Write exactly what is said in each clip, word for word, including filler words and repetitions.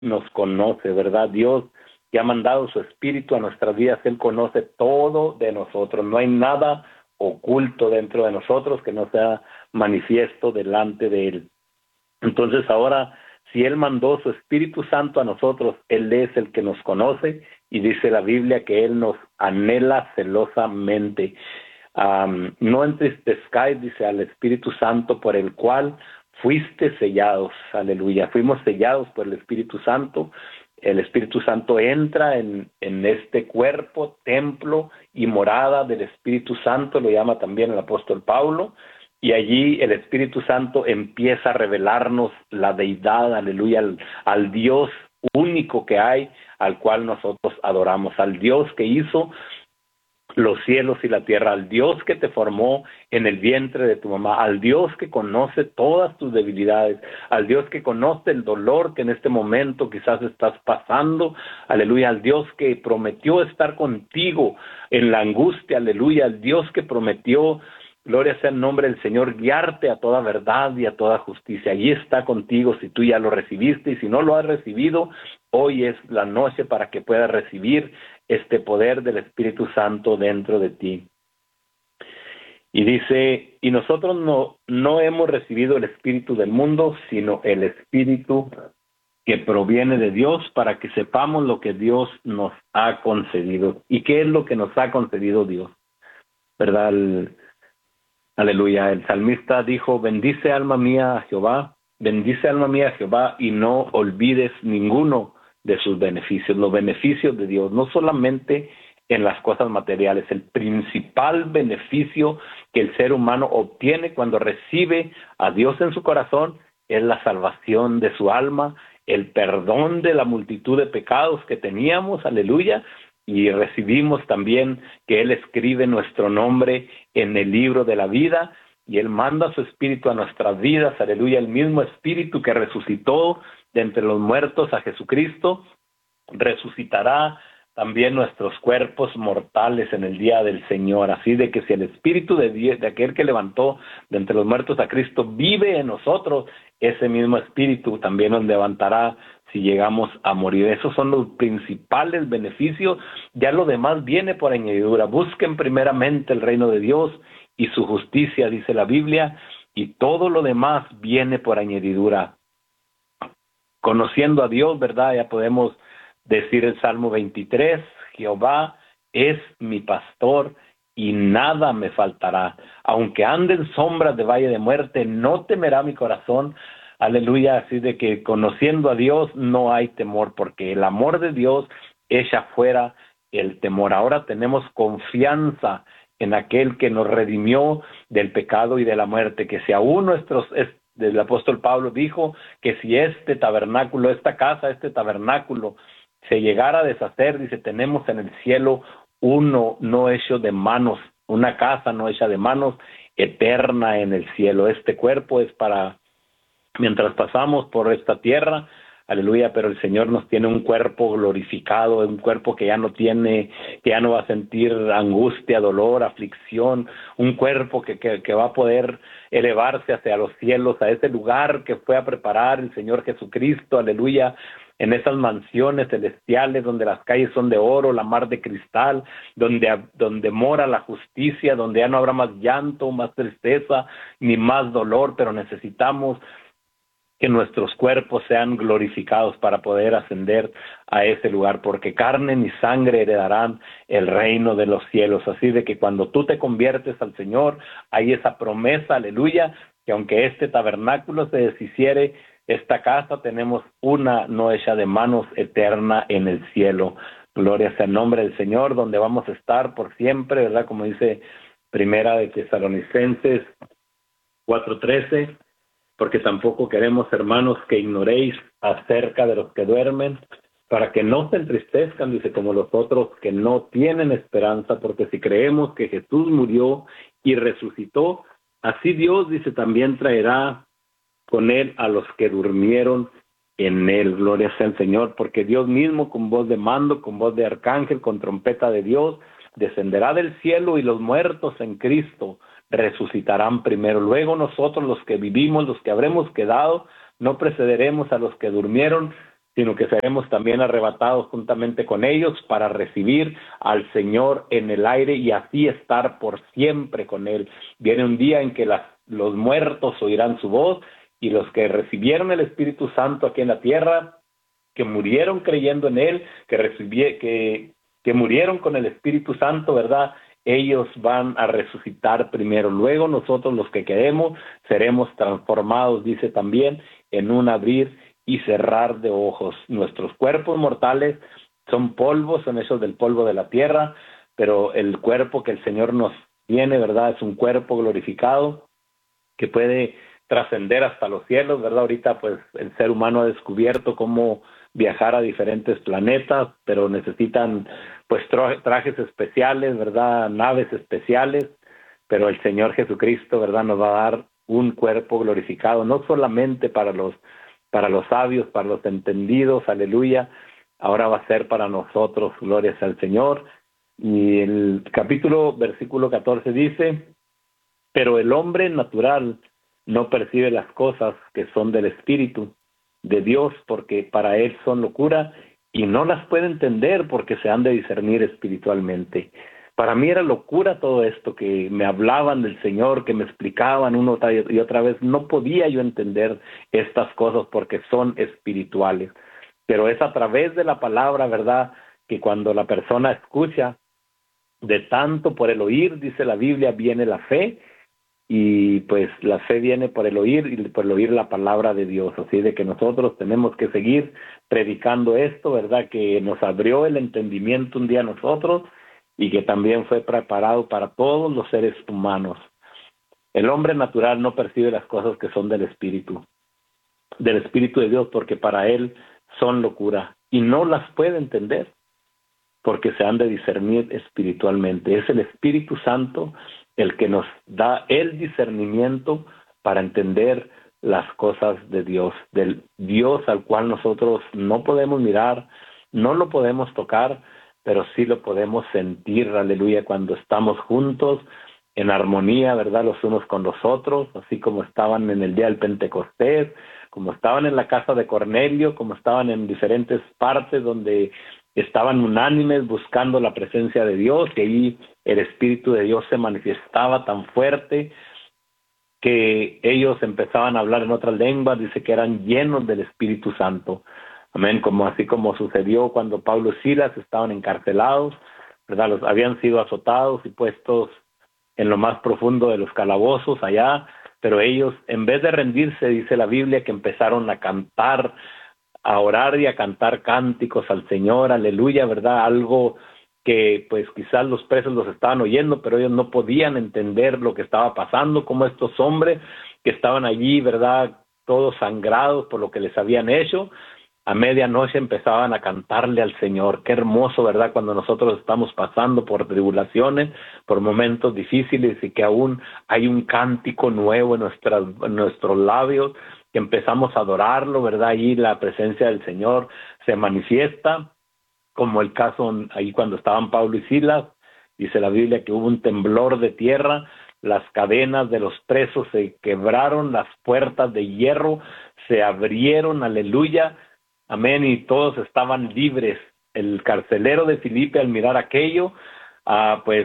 nos conoce, ¿verdad? Dios que ha mandado su Espíritu a nuestras vidas, Él conoce todo de nosotros. No hay nada oculto dentro de nosotros que no sea manifiesto delante de Él. Entonces ahora, si Él mandó su Espíritu Santo a nosotros, Él es el que nos conoce, y dice la Biblia que Él nos anhela celosamente. Um, no entristezcáis, dice, al Espíritu Santo, por el cual fuiste sellados. Aleluya. Fuimos sellados por el Espíritu Santo. El Espíritu Santo entra en, en este cuerpo, templo y morada del Espíritu Santo, lo llama también el apóstol Pablo, y allí el Espíritu Santo empieza a revelarnos la deidad, aleluya, al, al Dios único que hay, al cual nosotros adoramos, al Dios que hizo los cielos y la tierra, al Dios que te formó en el vientre de tu mamá, al Dios que conoce todas tus debilidades, al Dios que conoce el dolor que en este momento quizás estás pasando, aleluya, al Dios que prometió estar contigo en la angustia, aleluya, al Dios que prometió, gloria sea el nombre del Señor, guiarte a toda verdad y a toda justicia. Allí está contigo si tú ya lo recibiste, y si no lo has recibido, hoy es la noche para que puedas recibir este poder del Espíritu Santo dentro de ti. Y dice, y nosotros no, no hemos recibido el Espíritu del mundo, sino el Espíritu que proviene de Dios, para que sepamos lo que Dios nos ha concedido. ¿Y qué es lo que nos ha concedido Dios? ¿Verdad? El, aleluya. El salmista dijo, bendice alma mía a Jehová, bendice alma mía a Jehová, y no olvides ninguno de sus beneficios, los beneficios de Dios, no solamente en las cosas materiales. El principal beneficio que el ser humano obtiene cuando recibe a Dios en su corazón es la salvación de su alma, el perdón de la multitud de pecados que teníamos, aleluya, y recibimos también que Él escribe nuestro nombre en el libro de la vida, y Él manda su Espíritu a nuestras vidas, aleluya, el mismo Espíritu que resucitó de entre los muertos a Jesucristo, resucitará también nuestros cuerpos mortales en el día del Señor. Así de que si el Espíritu de, Dios, de aquel que levantó de entre los muertos a Cristo vive en nosotros, ese mismo Espíritu también nos levantará si llegamos a morir. Esos son los principales beneficios. Ya lo demás viene por añadidura. Busquen primeramente el reino de Dios y su justicia, dice la Biblia, y todo lo demás viene por añadidura. Conociendo a Dios, ¿verdad? Ya podemos decir el Salmo veintitrés, Jehová es mi pastor y nada me faltará. Aunque ande en sombras de valle de muerte, no temerá mi corazón. Aleluya, así de que conociendo a Dios no hay temor, porque el amor de Dios echa fuera el temor. Ahora tenemos confianza en aquel que nos redimió del pecado y de la muerte, que si aún nuestros... El apóstol Pablo dijo que si este tabernáculo, esta casa, este tabernáculo se llegara a deshacer, dice, tenemos en el cielo uno no hecho de manos, una casa no hecha de manos, eterna en el cielo. Este cuerpo es para, mientras pasamos por esta tierra, aleluya, pero el Señor nos tiene un cuerpo glorificado, un cuerpo que ya no tiene, que ya no va a sentir angustia, dolor, aflicción, un cuerpo que, que, que va a poder elevarse hacia los cielos, a ese lugar que fue a preparar el Señor Jesucristo, aleluya, en esas mansiones celestiales donde las calles son de oro, la mar de cristal, donde, donde mora la justicia, donde ya no habrá más llanto, más tristeza, ni más dolor, pero necesitamos que nuestros cuerpos sean glorificados para poder ascender a ese lugar, porque carne ni sangre heredarán el reino de los cielos. Así de que cuando tú te conviertes al Señor, hay esa promesa, aleluya, que aunque este tabernáculo se deshiciere, esta casa tenemos una no hecha de manos eterna en el cielo. Gloria sea el nombre del Señor, donde vamos a estar por siempre, ¿verdad? Como dice Primera de Tesalonicenses cuatro trece, porque tampoco queremos, hermanos, que ignoréis acerca de los que duermen, para que no se entristezcan, dice, como los otros que no tienen esperanza, porque si creemos que Jesús murió y resucitó, así Dios, dice, también traerá con él a los que durmieron en él. Gloria sea al Señor, porque Dios mismo, con voz de mando, con voz de arcángel, con trompeta de Dios, descenderá del cielo, y los muertos en Cristo resucitarán primero. Luego nosotros, los que vivimos, los que habremos quedado, no precederemos a los que durmieron, sino que seremos también arrebatados juntamente con ellos para recibir al Señor en el aire y así estar por siempre con Él. Viene un día en que las, los muertos oirán su voz y los que recibieron el Espíritu Santo aquí en la tierra, que murieron creyendo en Él, que, recibie, que, que murieron con el Espíritu Santo, ¿verdad? Ellos van a resucitar primero. Luego nosotros los que quedemos seremos transformados, dice también, en un abrir y cerrar de ojos. Nuestros cuerpos mortales son polvos, son hechos del polvo de la tierra, pero el cuerpo que el Señor nos tiene, ¿verdad? Es un cuerpo glorificado que puede trascender hasta los cielos, ¿verdad? Ahorita pues el ser humano ha descubierto cómo viajar a diferentes planetas, pero necesitan pues tra- trajes especiales, ¿verdad? Naves especiales, pero el Señor Jesucristo, ¿verdad? Nos va a dar un cuerpo glorificado, no solamente para los para los sabios, para los entendidos, aleluya, ahora va a ser para nosotros, glorias al Señor. Y el capítulo, versículo catorce dice, pero el hombre natural no percibe las cosas que son del Espíritu de Dios, porque para él son locura y no las puede entender porque se han de discernir espiritualmente. Para mí era locura todo esto, que me hablaban del Señor, que me explicaban una y otra vez. No podía yo entender estas cosas porque son espirituales. Pero es a través de la palabra, ¿verdad?, que cuando la persona escucha, de tanto por el oír, dice la Biblia, viene la fe, y pues la fe viene por el oír y por el oír la palabra de Dios, así de que nosotros tenemos que seguir predicando esto, ¿verdad? Que nos abrió el entendimiento un día a nosotros y que también fue preparado para todos los seres humanos. El hombre natural no percibe las cosas que son del Espíritu, del Espíritu de Dios, porque para él son locura y no las puede entender porque se han de discernir espiritualmente. Es el Espíritu Santo el que nos da el discernimiento para entender las cosas de Dios, del Dios al cual nosotros no podemos mirar, no lo podemos tocar, pero sí lo podemos sentir, aleluya, cuando estamos juntos en armonía, ¿verdad?, los unos con los otros, así como estaban en el día del Pentecostés, como estaban en la casa de Cornelio, como estaban en diferentes partes donde estaban unánimes buscando la presencia de Dios, y ahí el Espíritu de Dios se manifestaba tan fuerte que ellos empezaban a hablar en otras lenguas, dice que eran llenos del Espíritu Santo. Amén, como así como sucedió cuando Pablo y Silas estaban encarcelados, ¿verdad? Los habían sido azotados y puestos en lo más profundo de los calabozos allá, pero ellos, en vez de rendirse, dice la Biblia, que empezaron a cantar, a orar y a cantar cánticos al Señor, aleluya, ¿verdad? Algo que pues quizás los presos los estaban oyendo, pero ellos no podían entender lo que estaba pasando, como estos hombres que estaban allí, ¿verdad?, todos sangrados por lo que les habían hecho, a medianoche empezaban a cantarle al Señor. Qué hermoso, ¿verdad?, cuando nosotros estamos pasando por tribulaciones, por momentos difíciles y que aún hay un cántico nuevo en, nuestras, en nuestros labios, que empezamos a adorarlo, ¿verdad? Ahí la presencia del Señor se manifiesta, como el caso ahí cuando estaban Pablo y Silas, dice la Biblia que hubo un temblor de tierra, las cadenas de los presos se quebraron, las puertas de hierro se abrieron, aleluya, amén, y todos estaban libres. El carcelero de Filipe, al mirar aquello, ah, pues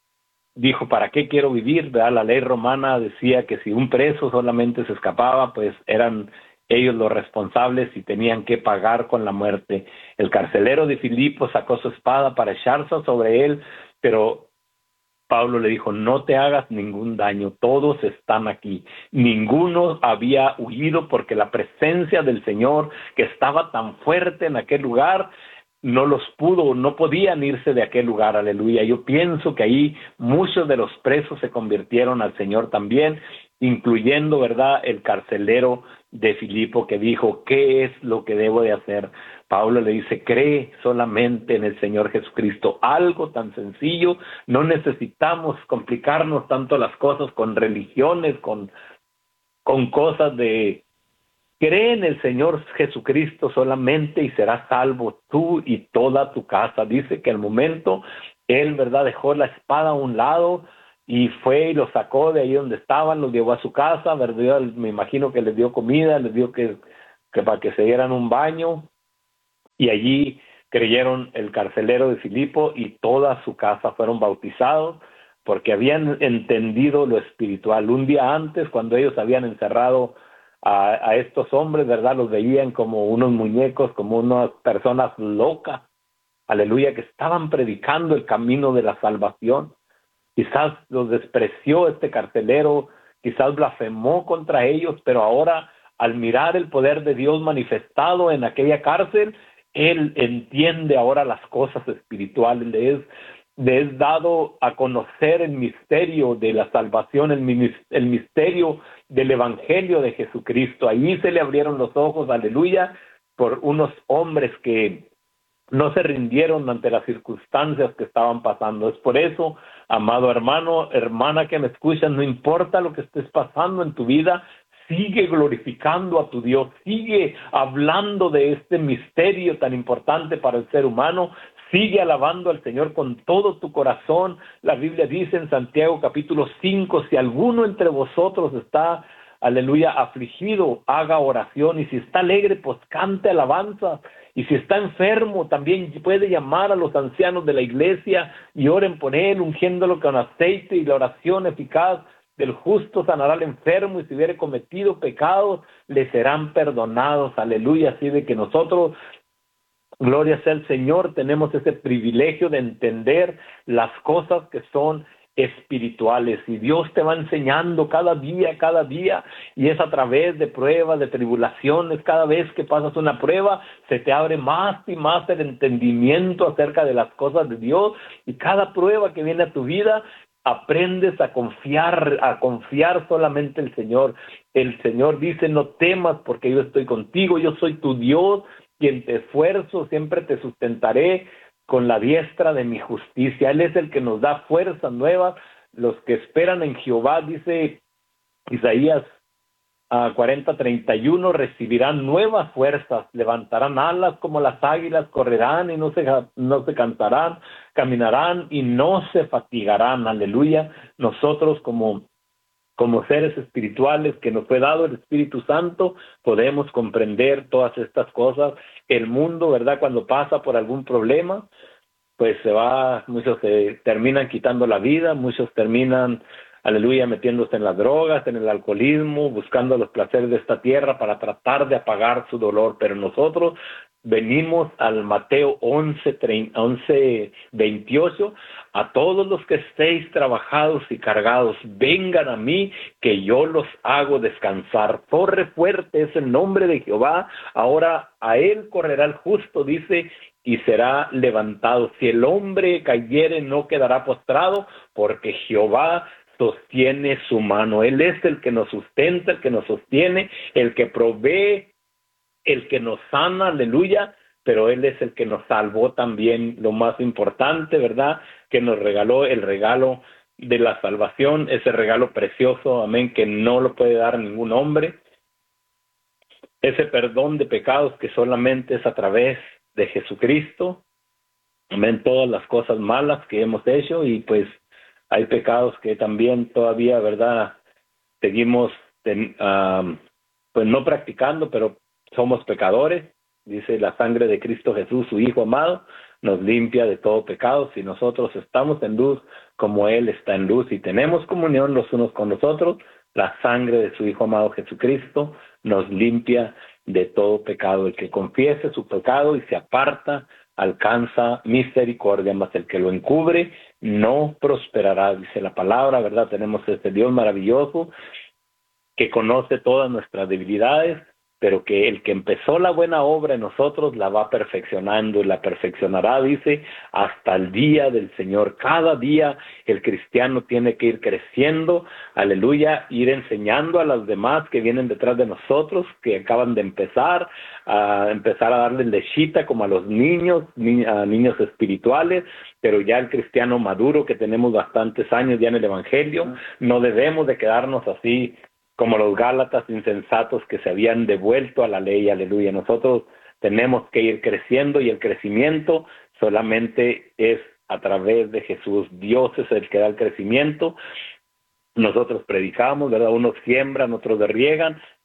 dijo, ¿para qué quiero vivir? ¿Verdad? La ley romana decía que si un preso solamente se escapaba, pues eran ellos los responsables y tenían que pagar con la muerte. El carcelero de Filipo sacó su espada para echarse sobre él, pero Pablo le dijo, no te hagas ningún daño, todos están aquí. Ninguno había huido porque la presencia del Señor, que estaba tan fuerte en aquel lugar, no los pudo, no podían irse de aquel lugar, aleluya. Yo pienso que ahí muchos de los presos se convirtieron al Señor también, incluyendo, ¿verdad?, el carcelero de Filipo, que dijo, ¿qué es lo que debo de hacer? Pablo le dice, cree solamente en el Señor Jesucristo, algo tan sencillo, no necesitamos complicarnos tanto las cosas con religiones, con, con cosas de... Cree en el Señor Jesucristo solamente y serás salvo tú y toda tu casa. Dice que al momento él, ¿verdad?, dejó la espada a un lado y fue y los sacó de ahí donde estaban, los llevó a su casa, ¿verdad? Me imagino que les dio comida, les dio que, que para que se dieran un baño, y allí creyeron el carcelero de Filipo y toda su casa fueron bautizados porque habían entendido lo espiritual. Un día antes, cuando ellos habían encerrado a, a estos hombres, ¿verdad? Los veían como unos muñecos, como unas personas locas, aleluya, que estaban predicando el camino de la salvación. Quizás los despreció este carcelero, quizás blasfemó contra ellos, pero ahora, al mirar el poder de Dios manifestado en aquella cárcel, él entiende ahora las cosas espirituales. Le es, le es dado a conocer el misterio de la salvación, el, el misterio del evangelio de Jesucristo. Ahí se le abrieron los ojos, aleluya, por unos hombres que no se rindieron ante las circunstancias que estaban pasando. Es por eso, amado hermano, hermana que me escuchas, no importa lo que estés pasando en tu vida, sigue glorificando a tu Dios, sigue hablando de este misterio tan importante para el ser humano, sigue alabando al Señor con todo tu corazón. La Biblia dice en Santiago capítulo cinco, si alguno entre vosotros está, aleluya, afligido, haga oración, y si está alegre, pues cante alabanza, y si está enfermo, también puede llamar a los ancianos de la iglesia y oren por él, ungiéndolo con aceite, y la oración eficaz del justo sanará al enfermo, y si hubiere cometido pecados, le serán perdonados, aleluya. Así de que nosotros, gloria sea al Señor, tenemos ese privilegio de entender las cosas que son espirituales, y Dios te va enseñando cada día, cada día, y es a través de pruebas, de tribulaciones. Cada vez que pasas una prueba, se te abre más y más el entendimiento acerca de las cosas de Dios, y cada prueba que viene a tu vida, aprendes a confiar, a confiar solamente en el Señor. El Señor dice, no temas porque yo estoy contigo, yo soy tu Dios, quien te esfuerzo, siempre te sustentaré con la diestra de mi justicia. Él es el que nos da fuerzas nuevas. Los que esperan en Jehová, dice Isaías uh, cuarenta, treinta y uno, recibirán nuevas fuerzas, levantarán alas como las águilas, correrán y no se, no se cansarán, caminarán y no se fatigarán. Aleluya. Nosotros como Como seres espirituales que nos fue dado el Espíritu Santo, podemos comprender todas estas cosas. El mundo, ¿verdad?, cuando pasa por algún problema, pues se va, muchos se terminan quitando la vida, muchos terminan, aleluya, metiéndose en las drogas, en el alcoholismo, buscando los placeres de esta tierra para tratar de apagar su dolor. Pero nosotros venimos al Mateo once, veintiocho, a todos los que estéis trabajados y cargados, vengan a mí, que yo los hago descansar. Corre fuerte es el nombre de Jehová, ahora a él correrá el justo, dice, y será levantado. Si el hombre cayere, no quedará postrado, porque Jehová sostiene su mano. Él es el que nos sustenta, el que nos sostiene, el que provee, el que nos sana, aleluya, pero Él es el que nos salvó también, lo más importante, ¿verdad?, que nos regaló el regalo de la salvación, ese regalo precioso, amén, que no lo puede dar ningún hombre, ese perdón de pecados que solamente es a través de Jesucristo, amén, todas las cosas malas que hemos hecho, y pues hay pecados que también todavía, ¿verdad?, seguimos ten, uh, pues no practicando, pero somos pecadores. Dice, la sangre de Cristo Jesús, su Hijo amado, nos limpia de todo pecado. Si nosotros estamos en luz como Él está en luz y tenemos comunión los unos con los otros, la sangre de su Hijo amado Jesucristo nos limpia de todo pecado. El que confiese su pecado y se aparta, alcanza misericordia, mas el que lo encubre no prosperará, dice la palabra, ¿verdad? Tenemos este Dios maravilloso que conoce todas nuestras debilidades, pero que el que empezó la buena obra en nosotros la va perfeccionando y la perfeccionará, dice, hasta el día del Señor. Cada día el cristiano tiene que ir creciendo, aleluya, ir enseñando a los demás que vienen detrás de nosotros, que acaban de empezar, a empezar a darles lechita como a los niños, ni, a niños espirituales, pero ya el cristiano maduro que tenemos bastantes años ya en el Evangelio, no debemos de quedarnos así como los Gálatas insensatos que se habían devuelto a la ley, aleluya. Nosotros tenemos que ir creciendo, y el crecimiento solamente es a través de Jesús. Dios es el que da el crecimiento. Nosotros predicamos, ¿verdad? Unos siembran, otros riegan,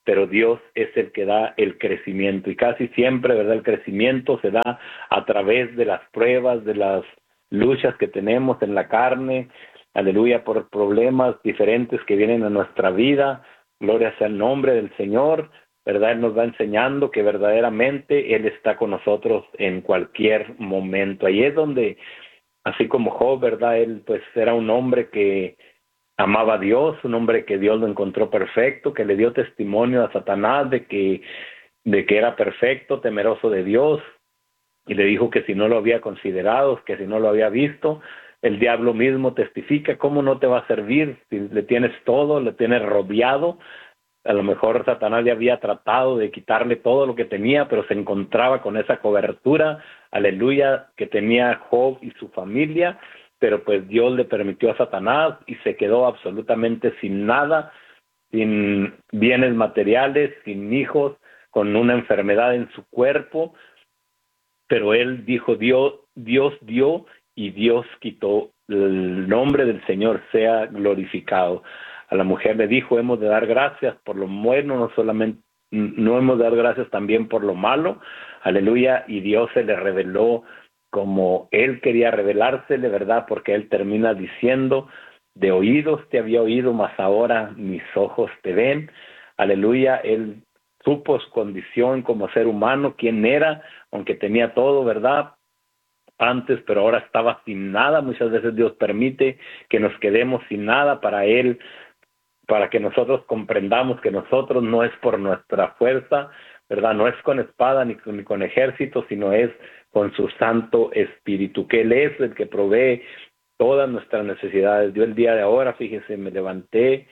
pero Dios es el que da el crecimiento, y casi siempre, ¿verdad?, el crecimiento se da a través de las pruebas, de las luchas que tenemos en la carne, aleluya, por problemas diferentes que vienen a nuestra vida. Gloria sea el nombre del Señor, ¿verdad? Él nos va enseñando que verdaderamente Él está con nosotros en cualquier momento. Ahí es donde, así como Job, ¿verdad?, él pues era un hombre que amaba a Dios, un hombre que Dios lo encontró perfecto, que le dio testimonio a Satanás de que, de que era perfecto, temeroso de Dios, y le dijo que si no lo había considerado, que si no lo había visto, el diablo mismo testifica. ¿Cómo no te va a servir si le tienes todo, le tienes rodeado? A lo mejor Satanás ya había tratado de quitarle todo lo que tenía, pero se encontraba con esa cobertura, aleluya, que tenía Job y su familia, pero pues Dios le permitió a Satanás y se quedó absolutamente sin nada, sin bienes materiales, sin hijos, con una enfermedad en su cuerpo, pero él dijo, Dios, Dios dio y Dios quitó. El nombre del Señor sea glorificado. A la mujer le dijo, hemos de dar gracias por lo bueno, no solamente, no hemos de dar gracias también por lo malo, aleluya, y Dios se le reveló como Él quería revelársele, ¿verdad? Porque Él termina diciendo, de oídos te había oído, mas ahora mis ojos te ven, aleluya. Él supo su condición como ser humano, quién era, aunque tenía todo, ¿verdad?, antes, pero ahora estaba sin nada. Muchas veces Dios permite que nos quedemos sin nada para Él, para que nosotros comprendamos que nosotros no es por nuestra fuerza, ¿verdad? No es con espada ni con, ni con ejército, sino es con su Santo Espíritu, que Él es el que provee todas nuestras necesidades. Yo el día de ahora, fíjese, me levanté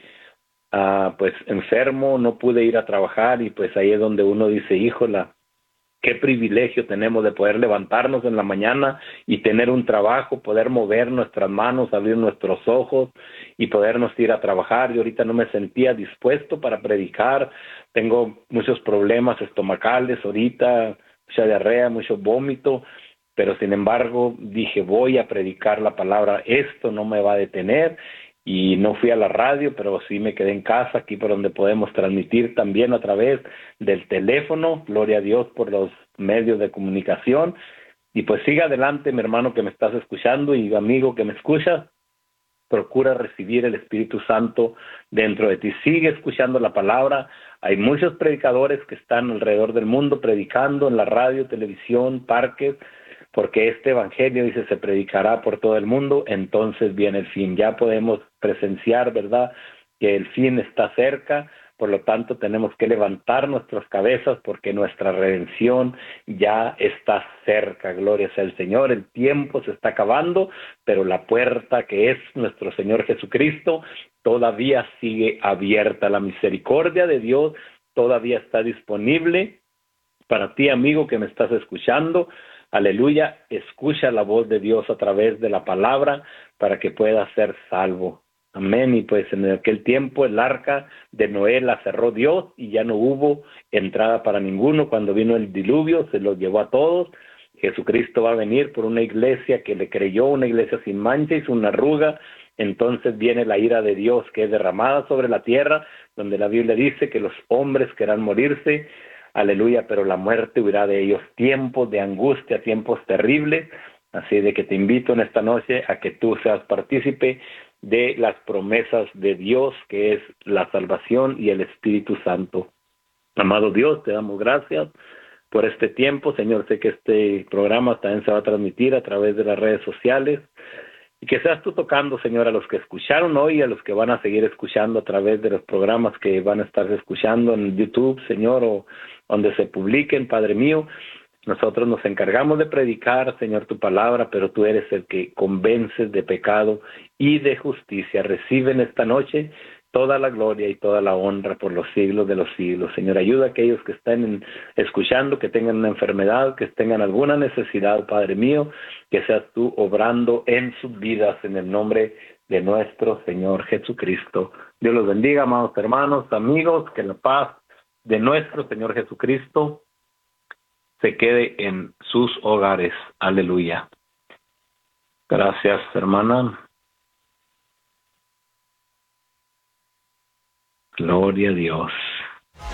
uh, pues enfermo, no pude ir a trabajar, y pues ahí es donde uno dice, híjola, qué privilegio tenemos de poder levantarnos en la mañana y tener un trabajo, poder mover nuestras manos, abrir nuestros ojos y podernos ir a trabajar. Yo ahorita no me sentía dispuesto para predicar, tengo muchos problemas estomacales ahorita, mucha diarrea, mucho vómito, pero sin embargo dije, voy a predicar la palabra, esto no me va a detener. Y no fui a la radio, pero sí me quedé en casa, aquí por donde podemos transmitir también a través del teléfono. Gloria a Dios por los medios de comunicación. Y pues siga adelante, mi hermano que me estás escuchando y amigo que me escuchas. Procura recibir el Espíritu Santo dentro de ti. Sigue escuchando la palabra. Hay muchos predicadores que están alrededor del mundo predicando en la radio, televisión, parques, porque este evangelio, dice, se predicará por todo el mundo, entonces viene el fin. Ya podemos presenciar, ¿verdad?, que el fin está cerca. Por lo tanto, tenemos que levantar nuestras cabezas porque nuestra redención ya está cerca. Gloria sea el Señor. El tiempo se está acabando, pero la puerta, que es nuestro Señor Jesucristo, todavía sigue abierta. La misericordia de Dios todavía está disponible para ti, amigo que me estás escuchando. Aleluya, escucha la voz de Dios a través de la palabra para que puedas ser salvo. Amén. Y pues en aquel tiempo el arca de Noé la cerró Dios y ya no hubo entrada para ninguno. Cuando vino el diluvio se los llevó a todos. Jesucristo va a venir por una iglesia que le creyó, una iglesia sin mancha y sin arruga. Entonces viene la ira de Dios que es derramada sobre la tierra, donde la Biblia dice que los hombres querrán morirse. Aleluya, pero la muerte huirá de ellos. Tiempos de angustia, tiempos terribles. Así de que te invito en esta noche a que tú seas partícipe de las promesas de Dios, que es la salvación y el Espíritu Santo. Amado Dios, te damos gracias por este tiempo. Señor, sé que este programa también se va a transmitir a través de las redes sociales. Y que seas tú tocando, Señor, a los que escucharon hoy y a los que van a seguir escuchando a través de los programas que van a estar escuchando en YouTube, Señor, o donde se publiquen, Padre mío. Nosotros nos encargamos de predicar, Señor, tu palabra, pero tú eres el que convences de pecado y de justicia. Reciben esta noche toda la gloria y toda la honra por los siglos de los siglos. Señor, ayuda a aquellos que estén escuchando, que tengan una enfermedad, que tengan alguna necesidad, Padre mío, que seas tú obrando en sus vidas en el nombre de nuestro Señor Jesucristo. Dios los bendiga, amados hermanos, amigos, que la paz de nuestro Señor Jesucristo se quede en sus hogares. Aleluya. Gracias, hermana. Gloria a Dios.